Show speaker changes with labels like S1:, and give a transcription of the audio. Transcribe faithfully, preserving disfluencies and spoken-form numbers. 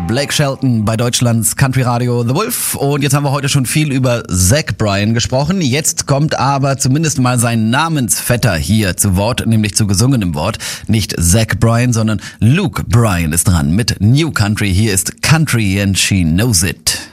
S1: Blake Shelton bei Deutschlands Country Radio The Wolf. Und jetzt haben wir heute schon viel über Zach Bryan gesprochen. Jetzt kommt aber zumindest mal sein Namensvetter hier zu Wort, nämlich zu gesungenem Wort. Nicht Zach Bryan, sondern Luke Bryan ist dran mit New Country. Hier ist Country and She Knows It.